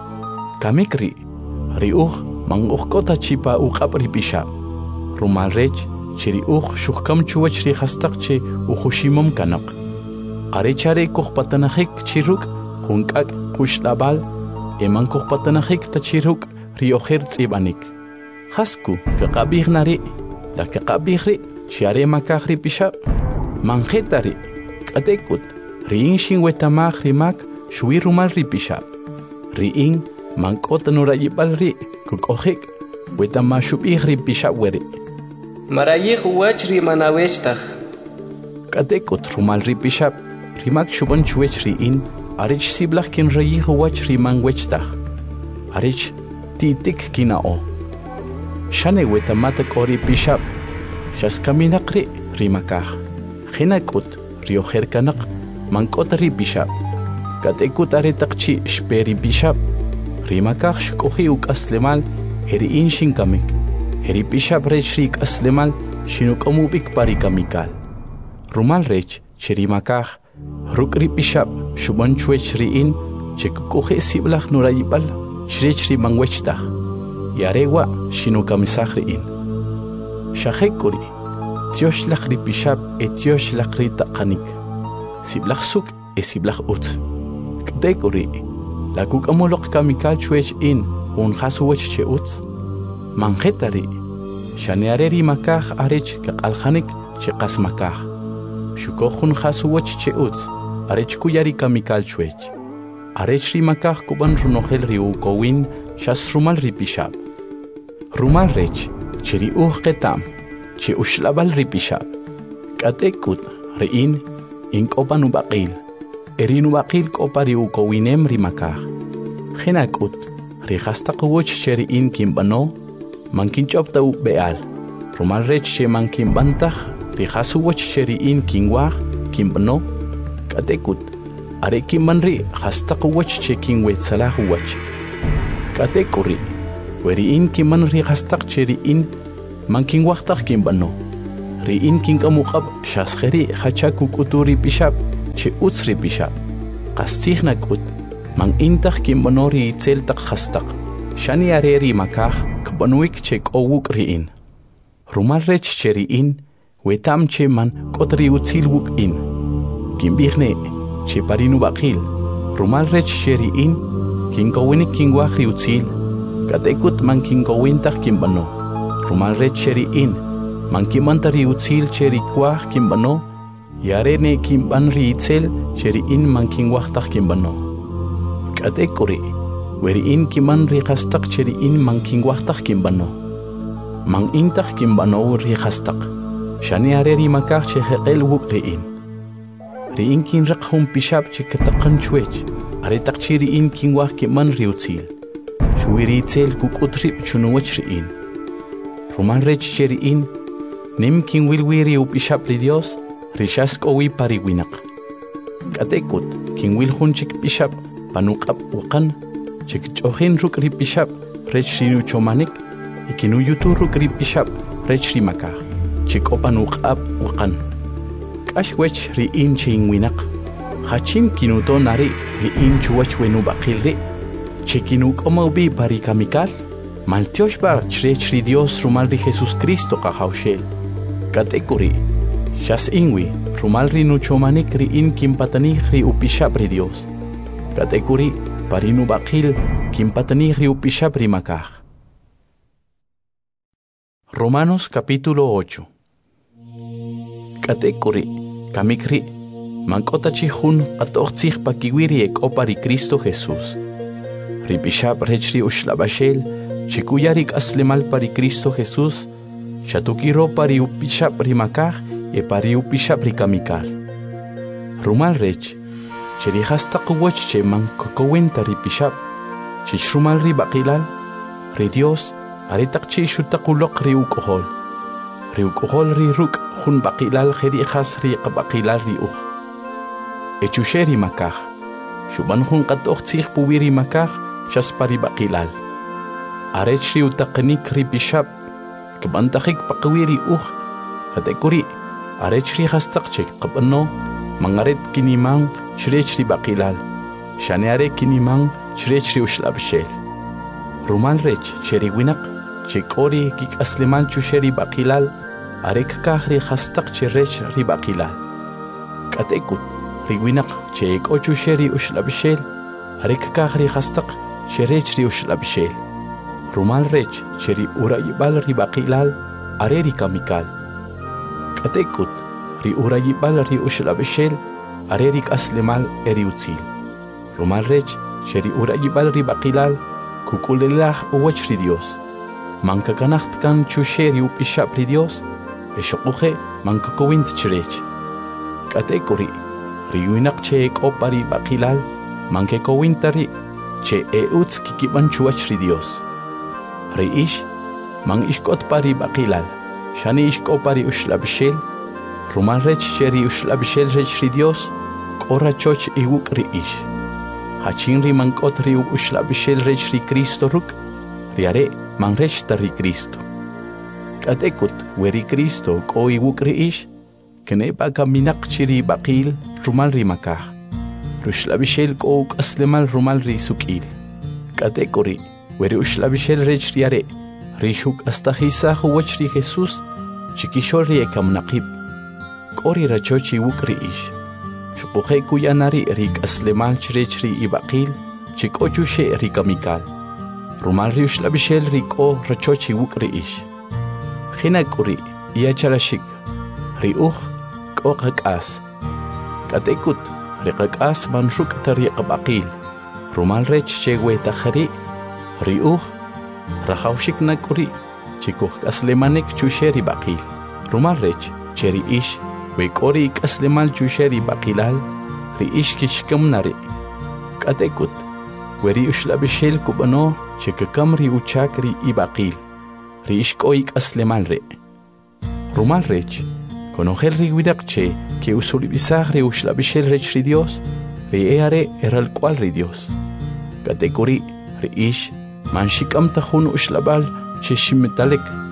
Kamikri, ri uh, mang uh kota chipa uqab ri bishab, rumal rech, chiri uh, shukam chuwach ri hastak che uhushimom kanak. Arechare kuh patanahik chiruk, hunkak kushlabal, eman kuh patanahik ta chiruk ri oher tsibanik. Hasku, kakabih nari, la kakabih ri, Shiare makaj ri bishab, manjetari, katekut, riin shin wetamaj rimak, shui rumal ri bishab, riin, mankot norayibal ri, kukohik, wetamashubih ri bishab weri. Marayih uwach ri manawechtaj. Katekut rumal ri bishab, rimak shuban chuech riin, arich siblach kin rayih uwach ri manwechtaj, arich titik kinao. Shane wetamatak ori bishab, Shaskaminakri rimakaj, Hinakut rioherkanak, mankot ri bishab, Katekut aretakchi shperi bishab, rimakaj shkohi uk aslemal, eri in shinkamik, eri bishab rech rik aslemal, shinukomubik parikamikal. Rumal rech, cherimakaj, rukri bishab, shuban chuech riin, chekukohe siblach nurayibal, shrech ri mangwechtaj, yarewa shinukamisaj riin. Shahekuri, Tiosh lakri bishab et tiosh lakri taqanik. Siblach suk e siblach ut. Katekuri, la kuk amolok kamikal chuech in, un hasuwech che ut. Manjetari, shaneareri makaj arech kakalhanik che kasmakaj. Shukohun hasuwech che ut, arech kuyari kamikal chuech. Arech rimakaj kuban runogel riu kowin, shas rumal ri bishab. Rumal rech, cheri uh ketam, che ushlabal ri bishab. Katekut, riin, in kopan ubakil, erin ubakil kopari ukowinem rimakaj. Henakut, ri hastakuwech cheri in kimbano, mankinchopta u beal. Rumal rech che mankimbantaj, ri hasuwech cheri in kinwaj, kimbano. Katekut, are kimbanri hastakuwech che kinwetsalaj uwach. Katekuri, weri in kimanri hastak cheri in, man kin waqtaq kin bano ri in kin kamuqab shaskheri khachaku kuturi pishab che utsri pishab qastigna kut man intaq kin banori itzeltaq khastaq shani areri makah kbanuik che kowuk ri in rumal rech cheri in wetam che man kotri utzil wuk in kin bigne che parinu baqil rumal rech cheri in kin kowini kin wahri utzil katekut man kin kowintaq kin bano rumal rech cheri in man kin mantari utzil cheri kwah kin bano yarene kin ban ri itzel cheri in man kin wahtaq kin bano katekuri weri in kin man ri khastaq cheri in man kin wahtaq kin bano man intaq kin bano ri khastaq shani areri makah che heqel wuk ri in ri in kin raqhum pishab che kataqan chwech are taqchiri in kin wah kin man ri utzil shwiri itzel kukutri chunuwach ri in rumal rech cheri in nim kin wilwiri upishab ri Dios rishas kowi pariwinaq katekut kin wil hunchik pishab panuqab waqan chik ch'ojin ruk ri pishab rech rinu chomanik ikinu yutu ruk ri pishab rech ri makah chik opanuqab waqan kashwech ri in chin winaq hachin kinuto nari ri in chuwach wenu baqil ri chikinu komawbi parikamikal maltiosh bar chrech ri Dios rumal ri Jesus Cristo qahawshel katekuri shas inwi rumal ri nuchomanik ri in kimpatanih ri upishab ri Dios katekuri parinu baqil kimpatanih ri upishab ri makah. Romanos capítulo ocho. Katekuri kamikri mankota chihun qatoqtzih pakiwiri ekopa ri Cristo Jesús ri pishab rech ri ushlabashel chikuyari aslemal pari Cristo Jesús shatukiro pari upishab ri makah e pari upishab ri kamikal rumal rech cheri hastaq wach che man kokowenta ri pishab chishrumal ri baqilal ri Dios ari taqchi shutaquloq ri ukohol ri ukohol ri ruk hun baqilal kheri khas ri qabaqilal ri ukh echusheri makah shuban hun qatoqtzih puwiri makah shas pari baqilal arech ri utaqnik ri pishab kbantakhik paqwiri ukh katekuri arech ri hastaq che qabno mangaret kinimang shrech ri baqilal shaneare kinimang shrech ri ushlabshel rumal rech cheri winaq chekori kik asleman chusheri baqilal arek kahri hastaq cherech ri baqilal katekut ri winaq chek ochusheri ushlabshel arek kahri hastaq cherech ri ushlabshel rumal rech cheri urayibal ri baqilal areri kamikal katekut ri urayibal ri ushlabshel arerik aslemal eri utzil rumal rech cheri urayibal ri baqilal kukulelah uwach ri Dios manka kanaht kan chusheri upishab ri Dios eshoquje manka kowint chrech katekuri ri winaq che ekopari baqilal manke kowintari che eutz kikiban chuwach ri Dios ri ish man ishkot pari baqilal shani ishkopari ushlabshel rumal rech cheri ushlabshel rech ri Dios qora choch iwuk ri ish hachin ri mankot ri ushlabshel rech ri Cristo ruk riare man rech ri Cristo katekut weri Cristo ko iwuk ri ish kene pa kaminaq chiri baqil rumal ri makah rushlabshel ko aslemal rumal ri sukil katekuri weri ushlabshel rech riare rishuk astahisa huwach ri Jesus chikishol ri ekamnaqib qori rachochi wuk ri ish shuquje kuyanari rik aslemal chrech ri ibaqil chikochushe ri kamikal rumal ri ushlabshel ri ko rachochi wuk ri ish khinakuri yacharashik ri ukh ko qaqas katekut ri qaqas manshuk tari qabaqil rumal rech chewe takhri ri ukh rahawshik nakuri chikuh aslemanik chusheri baqil rumal rech cheri ish we kori aslemal chusheri baqilal ri ish kishkam nari katekut weri ushlabshel kubano chikakam ri uchak ri ibaqil ri ish koik aslemal re rumal rech konogel ri widaq che que usuri bisag ri ushlabshel rech ri Dios ri eare eral cual ri Dios katekuri ri ish man shikam tahun ushlabal che shimitalek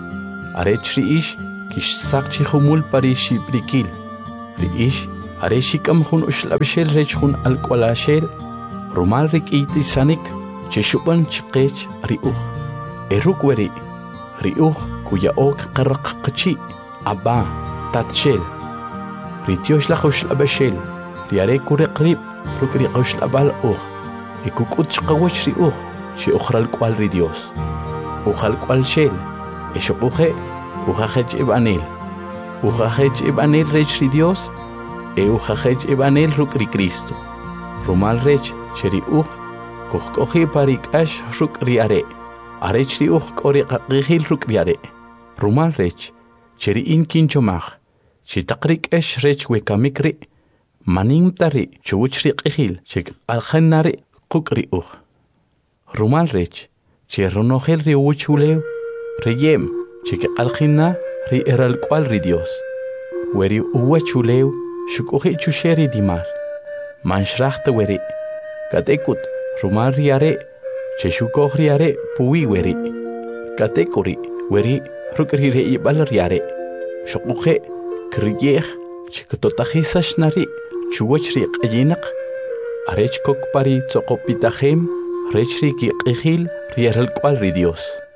arech riish kish sakchi humul parishi brikil riish areshikam hun ushlabshel rech hun alqwalashel rumal rikiti sanik chishuban chiqech riuh eruk weri riuh kuya ok qaraq qachi aba tatshel ritiosh la ushlabshel riare kuriqrib rukri ushlabal uh ikukut chqawach riuh shi ukhral qwal ri Dios ukhal qwal shel eshuquje ukhajej ibanel ukhajej ibanel rech ri Dios e ukhajej ibanel rukri Cristo rumal rech cheri uh kukhkohi parikash rukri are arech ri uh qori qaqihil rukri are rumal rech cheri in kinchomach chitaqrik esh rech wekamikri manim tari chuchri qihil chik alkhanari qukri uh rumal rech cherronogel ri uchulew reyem chik alkhina ri eral qwal ri Dios weri uwachulew shukuhi chusheri dimar manshracht weri katekut rumal ri are cheshukoh ri are puwi weri katekuri weri rukri ri ibal ri are shukuhe kriyeh chiktotahisash nari chuwachri qiyinaq arech kokpari tsoqopitahem rechri ki qihil rieral qwal ri Dios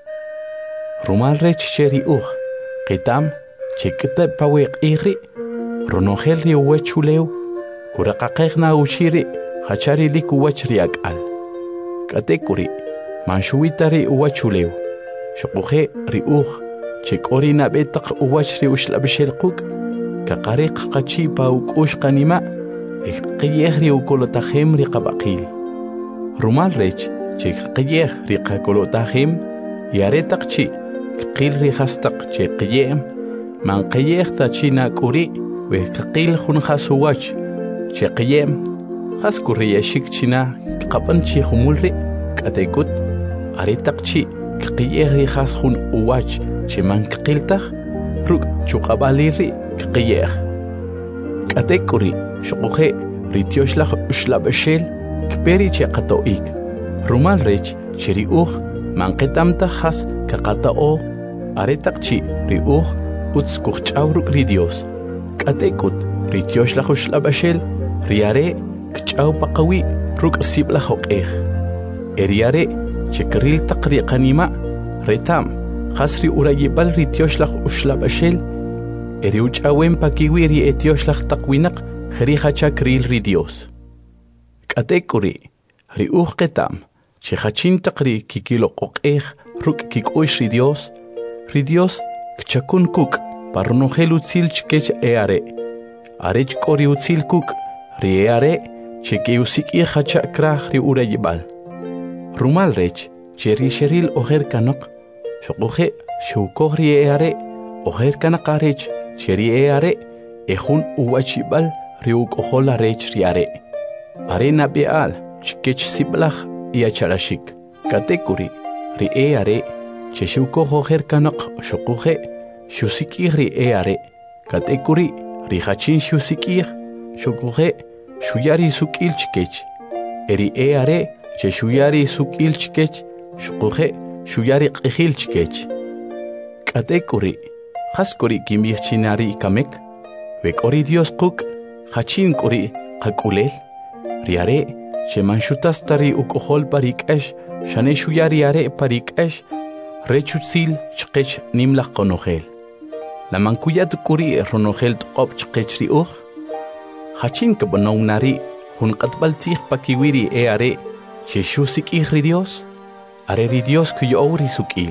rumal rech cheri uh qitam chikta paweq igri ronogel ri uwachulew kuraqaqeqna ushiri hachari likuwachri akal katekuri manshuitari uwachulew shuquje ri uh chikorina betaq uwachri ushlabshel quk kaqariq qachi pa ukush qanima qiyeh ri ukolotahem ri qabaqil rumal rech chik qiyeh ri qakolotahem yare taqchi qil ri hastaq che qiyem man qiyeh ta china kuri we qil khun khasuwach che qiyem khas kuri yashik china qaban chi khumul ri qatekut are taqchi qiyeh ri khas khun uwach che man qiltaq ruk chuqabali ri qiyeh qatekuri shuquje ritioshlah ushlabshel kperi che qatoik rumal rech cheri uh manqetamta khas kaqatao aretaqchi ri uh uts kuchawruk ri Dios qatekut ritioshlah ushlabshel riare kchaw paqawi ruk sibla hoqeh eriare chekril taqri qanima retam khasri urayibal ritioshlah ushlabshel eri uchawem pakiwi ri etioshlah taqwinaq khri khacha kril ri Dios qatekuri ri uh qetam che khachin taqri kikilo qoqeh ruk kikosh ri Dios ri Dios kchakun kuk parnogel utzil chkech eare arech qori utzil kuk ri eare cheke usiki khacha krah ri urayibal rumal rech cheri sheril oher kanaq shoqoje shukor ri eare oher kanaq arech cheri eare ehun uwachibal riuk ohola rech riare arena beal chkech siblach ia charashik katekuri ri eare cheshuko hoher kanaq shoquje shusiki ri eare katekuri ri hachin shusiki shukuje shuyari sukil chkech eri eare cheshuyari sukil chkech shukuje shuyari qihil chkech katekuri haskuri kimich chinari kamek vekori Dios quk hachin kuri qakulel riare shemanshutas tari ukohol parikesh shane shuyari are parikesh rechutsil chqech nimlaq qonogel la mankuyat kuri ronogel tqop chqech ri uh hachin kabnownari hun qatbal tih pakiwiri e are sheshusik ri Dios are ri Dios kuyori sukil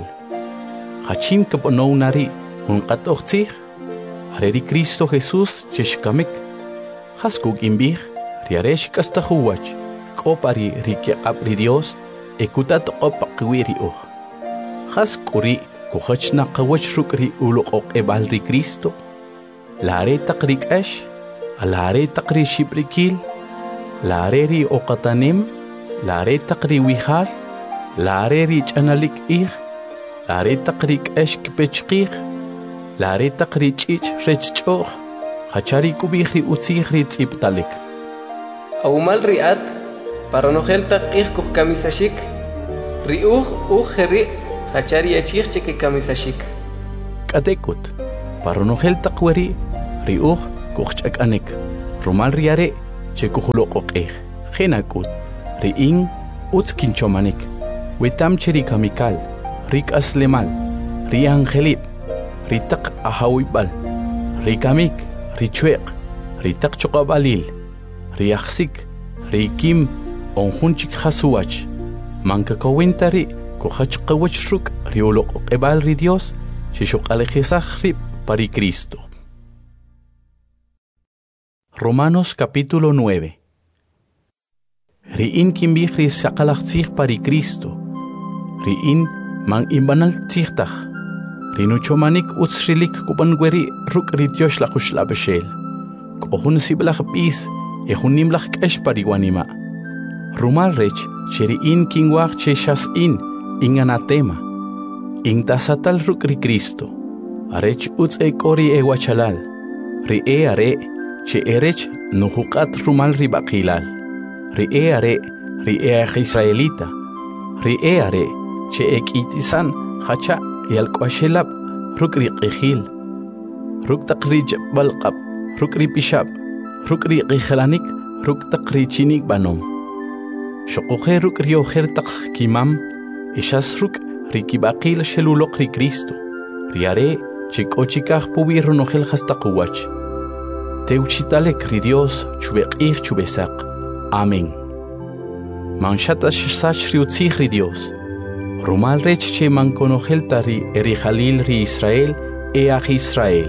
hachin kabnownari hun qatoqtih are ri Cristo Jesus cheshkamek haskuk imbih riaresh kastahuwach kopari rikiqab ri Dios ekutat qopaqwiri uh haskuri kuhachna qawach rukri uluqoq ebal ri Cristo lare taqrik ash alare taqri shibrikil lare ri oqatanim lare taqri wihal lare ri chanalik ih lare taqrik ash kpechqih lare taqri chich rechchoh hachari kubihri utzihri tsiptalik awmal riat paranogel taqih kuh kamisashik riuh uh heri hachari achih cheke kamisashik Katekut, paronogel takweri, riuch, kuchakanek, rumal riare, chekuhulokokeh, genakut, riing, utskinchomanik, wetam cherikamikal, rik aslemal, riangelip, ritak ahawibal, rikamik, richuek, ritak chokabalil, riaxik, rikim, onjunchik hasuach, mankakawintari, kuhachkawach ruk, riolokokebal ri Dios, Shishokalejesach rip pari Cristo. Romanos capítulo nueve. Riin kimbihri sakalachtzich pari Cristo. Riin man imbanal tzichtach. Rinuchomanik utsrilik kubangueri ruk rityosh la kushla beshel. Kohun siblach bis, ehunim lach kesh pari wanima. Rumal rech, cheriin kingwach cheshas in, inganatema. Intasatal ruk ri Cristo. Arech uts e kori e wachalal. Ri e are, che erech nuhukat rumal ri bakilal. Ri e are, ri e israelita. Ri e are, che ek itisan hacha yal kwashelab ruk ri qihil. Ruk takrij balqab, ruk ri pishab, ruk ri qihlanik, ruk takri chinik banom. Shokuhe ruk ri oher tak kimam, ishas ruk Rikibakil shelulok ri Cristo. Riare, chikochikach pubirro nogel hastakuwach. Teuchitalek ri Dios, chubekich chubesak. Amén. Manchatas sach riutzich ri Dios. Rumal rech che mankonogel tari erijalil ri Israel, each Israel.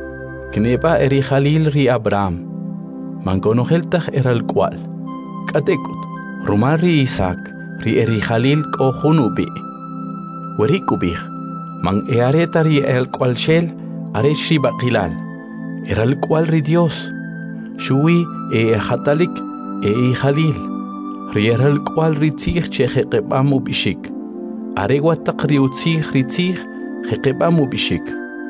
Kneba erijalil ri Abraham. Mankonogel tach eral cual. Katekut. Rumal ri Isaac, ri erijalil kohunubi. Werikubih, man earetari el cual shel, areshi bakilal, era el cual ri Dios, shui e hatalik e halil, ri era el cual ri tzich che jekebamu bishik, aregua takri utzich ri tzich jekebamu bishik.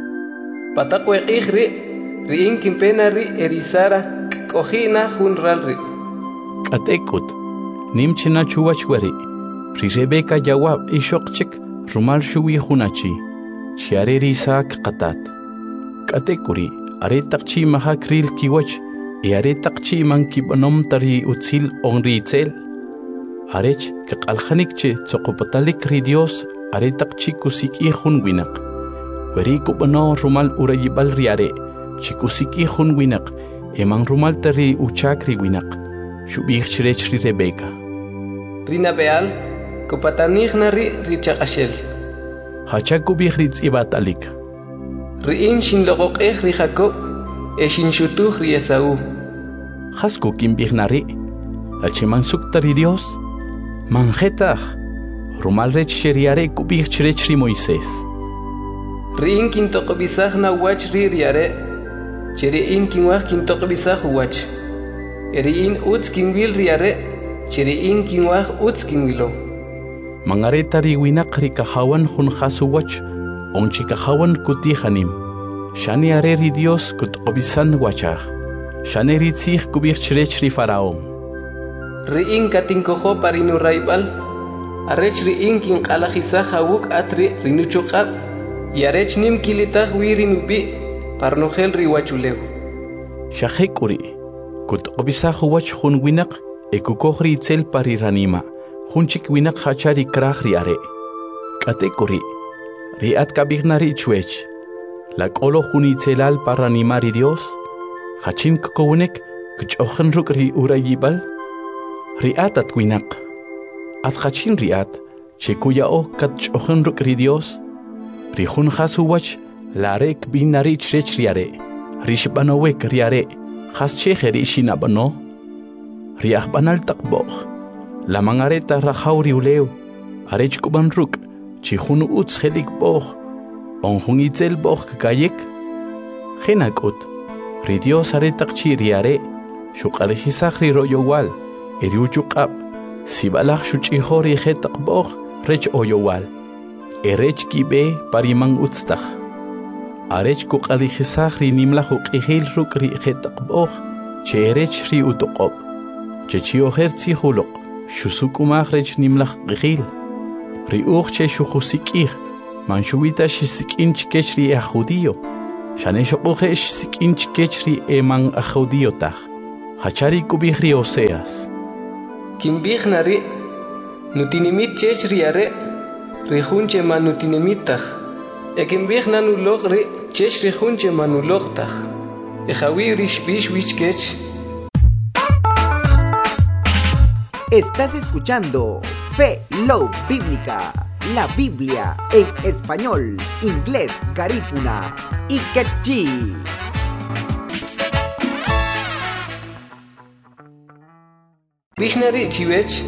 Patakwe ri, ri inkimpena ri erisara, kohina hunral ri. Katekut, nimchina chuwachweri, ri Rebeka jawab ishokchik, Rumal shuwi hunachi, chiare risak qatat. Katekuri, aretakchi mahakril kiwach, e aretakchi man kibanom tari utzil onritzel. Arech, kakalhanikche, tsokopatalik ri Dios, aretakchi kusiki hun winak. Weri kubano rumal urayibal riare, chikusiki hun winak, eman rumal tari uchakri winak, shubich chirech ri Rebeka. Rina beal, Kupatanich na ri richakashel. Hachakubich ritz ibatalik. Riin shin logokech ri Jacob, e shin shutuch ri Esau. Hasku kimbich na ri. Alchiman suktari Dios. Manjetach. Rumal rech sheriare kubich chirech ri Moisés. Riin kintokobisach na wach ri riare. Cheriin kinwach kintokobisach wach. Eriin utz kinwil riare. Cheriin kinwach utz kinwilo. Mangareta riwinak rikahawan hun hasuwach, onchikahawan kutihanim. Shani are ri Dios kutobisan wachach. Shani ritzich kubich chirech ri faraón. Riin katinkoho parinu raibal. Arech riin kin kalajisa hawuk atri rinuchokab. Y arech nim kilitach wirinubi parnogel riwachuleu. Shahekuri kutobisa huwach hun winak ekukohri itzel pariranima. Hunchik winak hachari krach riare. Katekuri. Riat kabignari chuech. La kolo hunitzelal para animar Dios. Hachin kokownek kchochen ruk ri urayibal. Riat at winak. At hachin riat. Chekuya o kchochen ruk ri Dios. Rihun hasuwach. Larek binari chech riare. Rishbanowek riare. Has cheheri shinabano. Riach banal takboch. La mangareta rajauri uleu, arech kuban ruk, chihunu utz helik boch, onjun itzel boch kayek. Genakut, ri Dios aretak chiriare, shukalejisach ri royowal, eriuchukab, sibalach shuchihori hetak boch, rech oyowal, erech kibe parimang utztach. Arech kukalejisach ri nimlach ukihil ruk ri hetak boch, che erech ri utokob, che chioher tzihulok. Shusukumach rech nimlach gihil. Riuch che shuhusikich, Manshubita shisik'inch kechri a judío. Shanesho oje shisik'inch kechri eman a judío taj. Hachari kubihri Oseas. Kimbih nari, nutinimit chechri are, rihunche manutinimitach. Ekimbih nanulog ri, chechri hunche manulog taj. Ejawi rishbish wichkech. Estás escuchando Fe Love Bíblica, la Biblia en español, inglés, garífuna y quechí. Bishnari chivech,